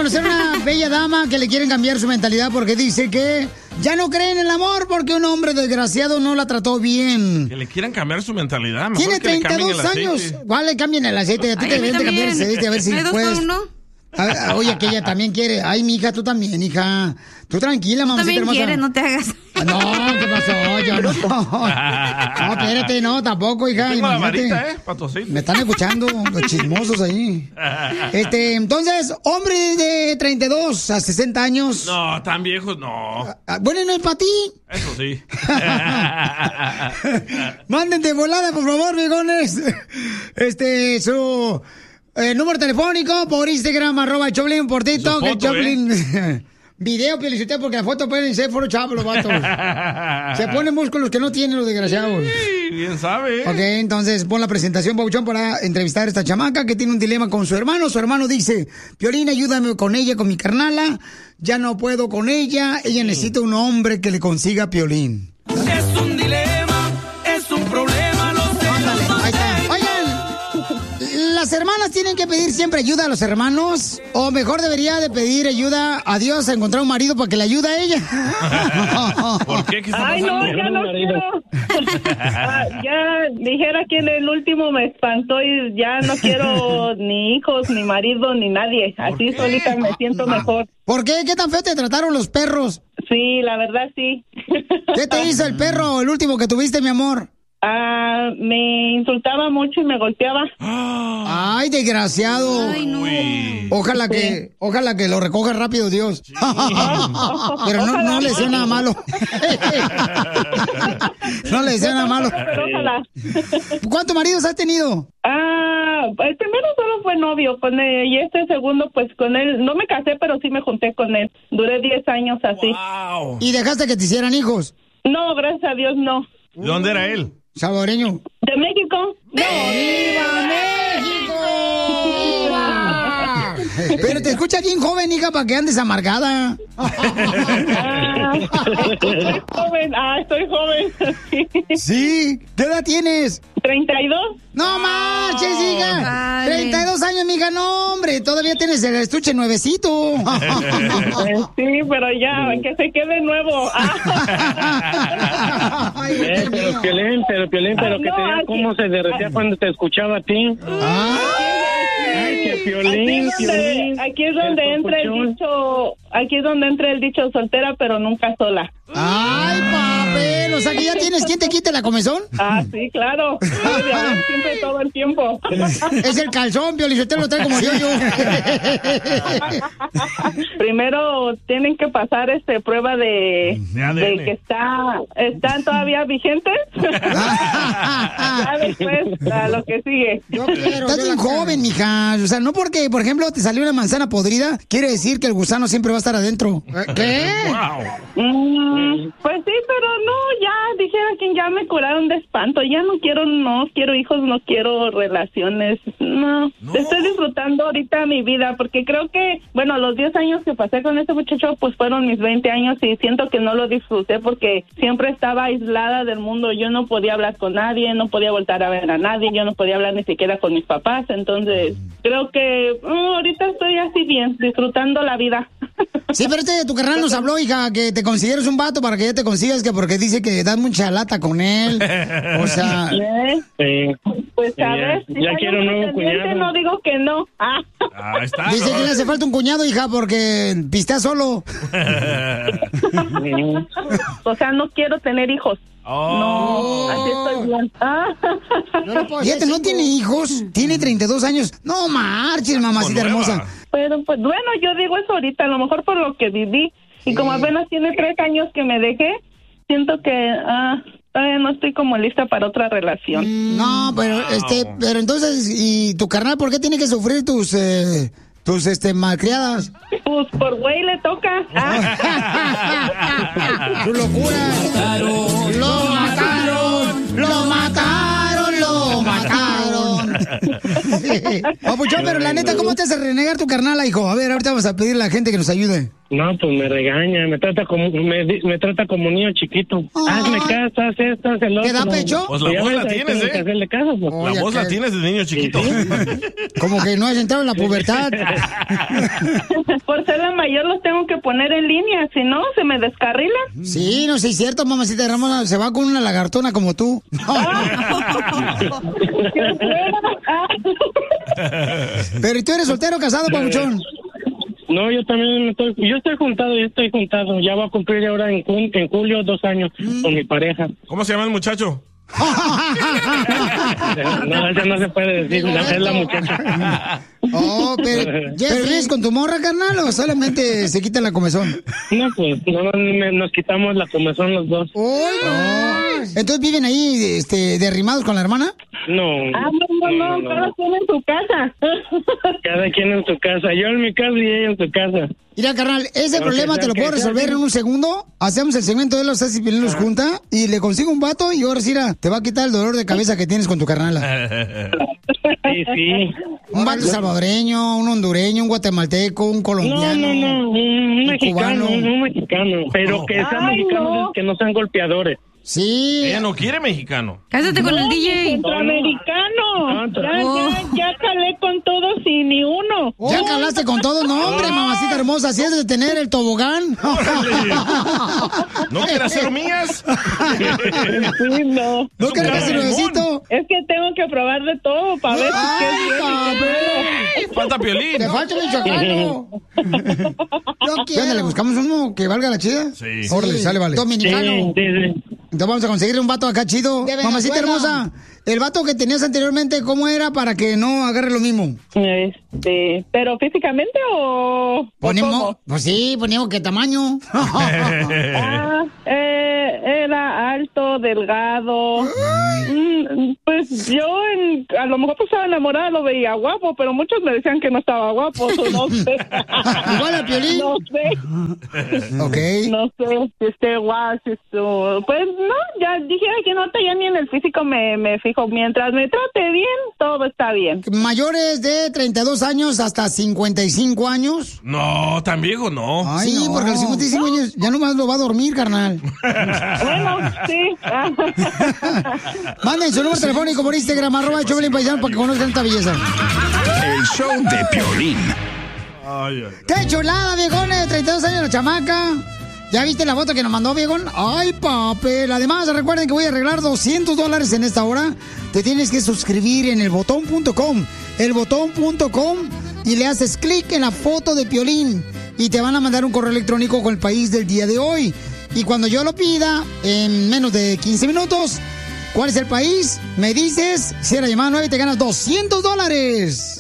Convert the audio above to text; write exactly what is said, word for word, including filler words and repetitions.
conocer una bella dama que le quieren cambiar su mentalidad porque dice que ya no cree en el amor porque un hombre desgraciado no la trató bien. Que le quieran cambiar su mentalidad. Mejor Tiene que le treinta y cambien dos el años. aceite. ¿Cuál le cambien el aceite? A ti te deben de cambiar el aceite, a ver si ¿Hay dos puedes. por uno? A- oye, que ella también quiere. Ay, mija, tú también, hija. Tú tranquila, mamacita También hermosa. quieres, no te hagas. No, ¿qué pasó? Yo no. No, espérate, no, tampoco, hija. Tengo la Imagínate. varita, ¿eh? Para tu aceite. Me están escuchando los chismosos ahí. Este, entonces, hombre de treinta y dos a sesenta años. No, tan viejos, no. Ah, Bueno, no es para ti. Eso sí. Manden de volada, por favor, viejones. Este, su eh, número telefónico por Instagram, arroba el Choplin, por TikTok, Su el foto, Choplin. Video, Piolichotelo, porque la foto pueden ser foro chavo, los vatos. Se ponen músculos que no tienen los desgraciados. Sí, bien sabe. Ok, entonces pon la presentación, Pabuchón, para entrevistar a esta chamaca que tiene un dilema con su hermano. Su hermano dice, Piolín, ayúdame con ella, con mi carnala. Ya no puedo con ella. Ella necesita un hombre que le consiga Piolín. Es un dilema, es un problema, lo sé. Ándale, ahí está. Oigan, ¿las hermanas tienen que pedir siempre ayuda a los hermanos? ¿O mejor debería de pedir ayuda a Dios a encontrar un marido para que le ayude a ella? ¿Por qué? ¿Qué está Ay, pasando? no, ya no quiero. Ah, ya dijera que en el último me espantó y ya no quiero ni hijos, ni marido, ni nadie. Así qué? solita me siento mejor. ¿Por qué? ¿Qué tan feo te trataron los perros? Sí, la verdad sí. ¿Qué te hizo el perro, el último que tuviste, mi amor? Ah, me insultaba mucho y me golpeaba. Ay, desgraciado. Ay, no. Uy. Ojalá que, ojalá que lo recoja rápido Dios. Pero no, no le deseo nada malo. No le deseo nada malo. Pero ojalá. ¿Cuántos maridos has tenido? Ah, el primero solo fue novio con él y este segundo pues con él. No me casé, pero sí me junté con él. Duré diez años así. Wow. ¿Y dejaste que te hicieran hijos? No, gracias a Dios no. ¿De dónde era él? Salvadoreño. ¿De México? ¡Viva México! Pero te escucha bien joven, hija, para que andes amargada. Ah, estoy joven, ah, estoy joven. Sí. ¿Qué edad tienes? ¿treinta y dos? No marches, hija. Vale. treinta y dos años, mija. No, hombre. Todavía tienes el estuche nuevecito. Eh, sí, pero ya, que se quede nuevo. Ah. Ay, Eh, Dios pero mío. Piolín, pero Piolín, pero que No, te diga aquí- cómo se derretía cuando te escuchaba a ti. Ah, Ay, que Aquí Piolín, es donde, Piolín. aquí es donde entra el papuchón. dicho, aquí es donde entra el dicho soltera, pero nunca sola. ay, papel. O sea que ya tienes quien te quite la comezón. Ah, sí, claro. Debe de haber siempre todo el tiempo. Es el calzón, Piolichotelo, lo trae como yo, yo. Primero tienen que pasar este prueba de, De A D N. de que está están todavía vigentes. Ya después a lo que sigue. Yo quiero, Estás bien joven, mija. O sea, no porque, por ejemplo, te salió una manzana podrida, quiere decir que el gusano siempre va a estar adentro. ¿Qué? Wow. Mm, pues sí, pero no, ya dijera que ya me curaron de espanto. Ya no quiero, no quiero hijos, no quiero relaciones. No, No. estoy disfrutando ahorita mi vida porque creo que, bueno, los diez años que pasé con este muchacho, pues fueron mis veinte años y siento que no lo disfruté porque siempre estaba aislada del mundo. Yo no podía hablar con nadie, no podía voltar a ver a nadie, yo no podía hablar ni siquiera con mis papás. Entonces, creo que mm, ahorita estoy así bien, disfrutando la vida. Sí, pero este tu carnal nos habló, hija, que te consideres un vato para que ya te consigas, que porque dice que das mucha lata con él. O sea, ¿Eh? Sí. Pues a Ya- ver, si ya hay quiero un nuevo pretendiente, cuñado. no digo que no. Ah. Ahí está. dice ¿no? que le hace falta un cuñado, hija, porque pistea solo. O sea, no quiero tener hijos. Oh. No, así estoy bien. Ah. Fíjate, no tiene hijos, tiene treinta y dos años. No marches, mamacita Nueva. hermosa. Pero pues bueno, yo digo eso ahorita, a lo mejor por lo que viví. Y como apenas tiene tres años que me dejé, siento que ah, todavía no estoy como lista para otra relación. No, pero este, pero entonces, ¿y tu carnal por qué tiene que sufrir tus, eh, tus, este, malcriadas? Pues por güey le toca. Ah. ¡Su locura! ¡Lo mataron! ¡Lo mataron! ¡Lo mataron! Papuchón, pero la neta, ¿cómo te hace renegar tu carnal, hijo? A ver, ahorita vamos a pedirle a la gente que nos ayude. No, pues me regaña, me trata como me, di- me trata como niño chiquito. Ah. Hazme caso, haz esto, haz el otro. ¿Te da pecho? Pues la Ya voz ves, la ahí tienes, tengo que ¿eh? hacerle caso, pues. Oye, La voz la acá- tienes de niño chiquito. Como que no has entrado en la pubertad. Por ser la mayor los tengo que poner en línea, si no, se me descarrilan. Sí, no sé, es cierto, mamacita hermosa, se va con una lagartona como tú. Pero ¿y tú eres soltero o casado, papuchón? No, yo también me estoy, yo estoy juntado, yo estoy juntado. Ya va a cumplir ahora en, jun- en julio dos años con mi pareja. ¿Cómo se llama el muchacho? No, eso no se puede decir, no, es la muchacha. Oh, pero, ¿pero vives con tu morra, carnal, o solamente se quita la comezón? No, pues, no, me- nos quitamos la comezón los dos. ¡Oh, no! Entonces, ¿viven ahí este, derrimados con la hermana? No. Ah, no, no, no, cada quien en su casa. Cada quien en su casa. Yo en mi casa y ella en su casa. Mira, carnal, ese Aunque problema sea te lo que puedo sea resolver así. en un segundo. Hacemos el segmento de los Ceci Piolín los junta y le consigo un vato y ahora sí, mira, te va a quitar el dolor de cabeza que tienes con tu carnala. Sí, sí. Un vato salvadoreño, un hondureño, un guatemalteco, un No, colombiano. no, no, un mexicano, cubano. un mexicano. Pero que sean Ay, mexicanos, no. que no sean golpeadores. Sí. Ella no quiere mexicano. Cásate con el D J. Centroamericano. No, Ya, Oh. ya, ya calé con todos y ni uno. ¿Ya calaste con todo? No, hombre, mamacita hermosa, si es de tener el tobogán. ¿No quiere hacer mías? Sí, no. ¿No quieres Nunca hacer nuevecito? Es que tengo que probar de todo para ver si qué es ¡Ay, bien y qué es Falta Piolín. ¡Te falta el michoacano! No quiero. ¿Le buscamos uno que valga la chida? Sí. Órale, sale, vale. Sí, Dominicano. sí, sí. Entonces vamos a conseguirle un vato acá chido. Mamacita hermosa, el vato que tenías anteriormente, ¿cómo era para que no agarre lo mismo? Este, pero físicamente o, o Ponemos, cómo? pues sí, poníamos qué tamaño. Ah, eh, era alto, delgado. Mm, pues yo en- a lo mejor pues estaba enamorada, lo veía guapo, pero muchos me decían que no estaba guapo, o no sé. Igual a Piolín. No sé, Ok. no sé si esté guapo, si esto- pues no, ya dije "Ay, que no, ya ni en el físico me, me fijo, mientras me trate bien, todo está bien. Mayores de treinta y dos años hasta cincuenta y cinco años. No, tan viejo no. Ay, sí, porque a los cincuenta y cinco años ya nomás lo va a dormir, carnal. Bueno, sí. Manden su número telefónico por Instagram, arroba Chovelin Paisano, para que conozcan esta belleza. El show de Piolín. Ay, ay. ¡Qué chulada, viejones! De treinta y dos años la chamaca. ¿Ya viste la foto que nos mandó, viejón? ¡Ay, papel! Además, recuerden que voy a arreglar doscientos dólares en esta hora. Te tienes que suscribir en elbotón punto com. elbotón punto com y le haces clic en la foto de Piolín. Y te van a mandar un correo electrónico con el país del día de hoy. Y cuando yo lo pida, en menos de quince minutos, ¿cuál es el país? Me dices, si la llamada nueve te ganas doscientos dólares.